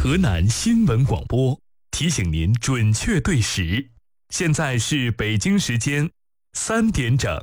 河南新闻广播提醒您准确对时，现在是北京时间3点整。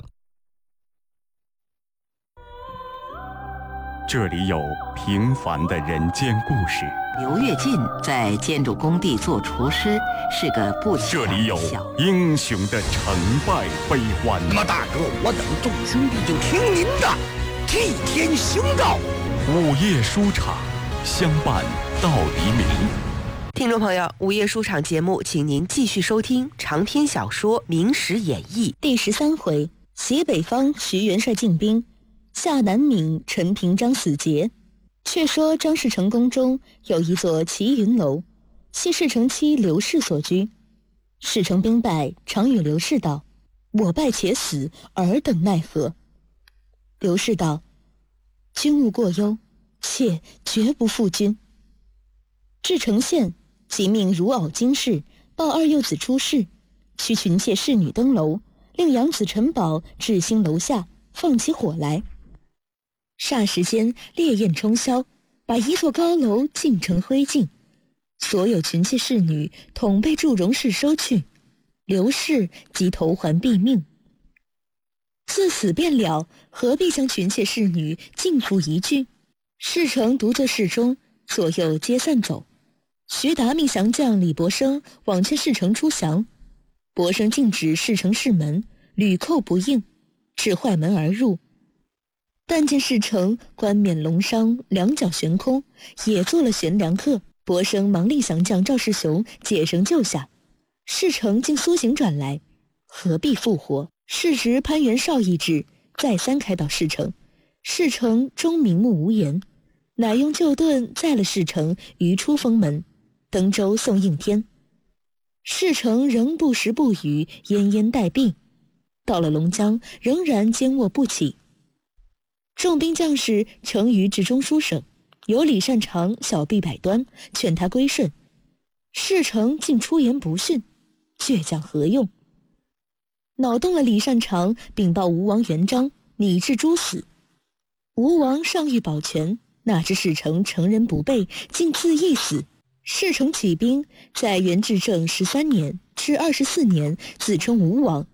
这里有平凡的人间故事。 刘跃进在建筑工地做厨师，是个不起眼的小。 这里有英雄的成败悲欢。 那么大哥，我等众兄弟就听您的，替天行道。 午夜书场，相伴到黎明。 听众朋友，午夜书场节目，请您继续收听长篇小说《明史演义》 第13回：西北方徐元帅进兵，下南闽陈平章死节。却说张士诚宫中有一座齐云楼，系士诚妻刘氏所居。士诚兵败，常与刘氏道：“我败且死，尔等奈何？”刘氏道：“君勿过忧，妾绝不负君。”至城县，即命如敖经事报二幼子出事，驱群妾侍女登楼，令养子陈宝至兴楼下放起火来。霎时间烈焰冲霄，把一座高楼尽成灰烬，所有群妾侍女统被祝融氏收去，刘氏即投环毙命。自死便了，何必将群妾侍女尽付一炬？士诚独坐室中，左右皆散走。徐达命降将李伯生往劝士诚出降，伯生径指士诚室门，屡叩不应，至坏门而入。但见士诚冠冕龙裳，两脚悬空，也做了悬梁刻。伯生忙令降将赵世雄解绳救下，士诚竟苏醒转来，何必复活？士侄潘元绍议之，再三开导士诚，士诚终瞑目无言，乃用旧盾载了士诚于出封门，登舟送应天。士诚仍不食不语，奄奄待毙。到了龙江，仍然坚卧不起。众兵将士呈于至中书省，有李善长小弊百端，劝他归顺。士诚竟出言不逊，倔强何用？恼动了李善长，禀报吴王元璋，拟治诛死。吴王上谕保全，哪知士诚成人不备，竟自缢死。士诚起兵，在元至正13年至24年自称吴王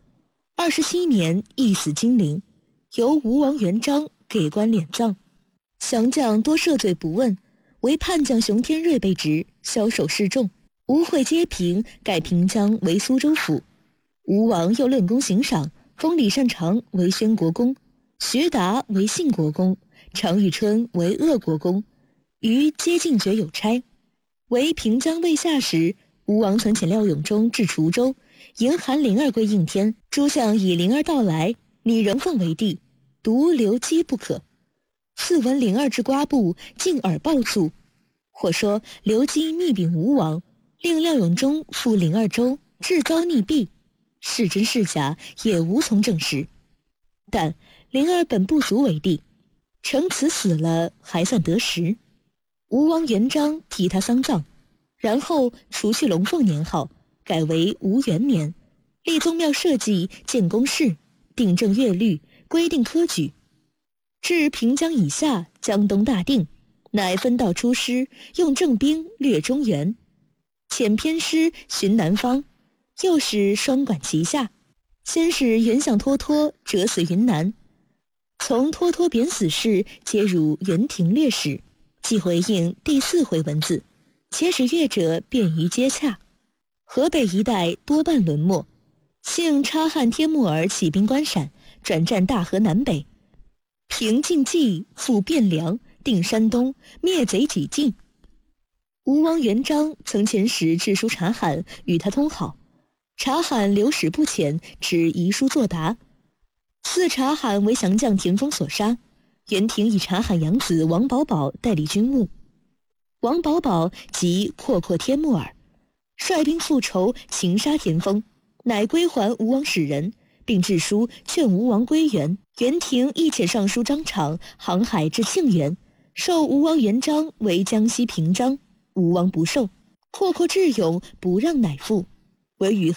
，27年缢死金陵，由吴王元璋给官敛葬。降将多赦罪不问，唯叛将熊天瑞被执，枭首示众。吴会皆平，改平江为苏州府。吴王又论功行赏，封李善长为宣国公，徐达为信国公，常遇春为鄂国公，余皆进爵有差。为平江未下时，吴王曾遣廖永忠至滁州，迎韩灵儿归应天，诸相以灵儿到来，拟仍奉为帝，独留姬不可。次闻灵儿之瓜部，进而报卒。或说刘基密禀吴王，令廖永忠赴灵儿州，致遭溺毙。是真是假，也无从证实。但灵儿本不足为帝，承此死了，还算得实。吴王元璋替他丧葬，然后除去龙凤年号，改为吴元年，立宗庙社稷，建宫室，定正乐律，规定科举。至平江以下，江东大定，乃分道出师，用正兵掠中原，遣偏师巡南方，又使双管齐下。先是袁相脱脱折死云南，从脱脱贬死事皆入元廷略史，即回应第4回文字，且使阅者便于接洽。河北一带多半沦没，幸察汉帖木儿起兵关陕，转战大河南北，平晋冀，复汴梁，定山东，灭贼几尽。吴王元璋曾遣使致书察罕，与他通好。察罕留使不遣，只遗书作答。赐察罕为降将田丰所杀，元廷以察罕养子王保保代理军务。王保保即阔帖木儿，率兵复仇，擒杀田丰，乃归还吴王使人，并致书劝吴王归元。元廷亦遣尚书张敞航海至庆元，授吴王元璋为江西平章。吴王不受，阔志勇，不让乃父，唯与